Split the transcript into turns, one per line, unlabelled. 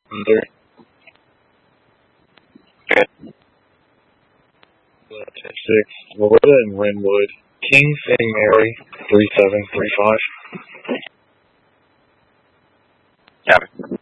Under.
Okay.
10-6. Loretta and Linwood. King St. Mary. 3735.
Copy.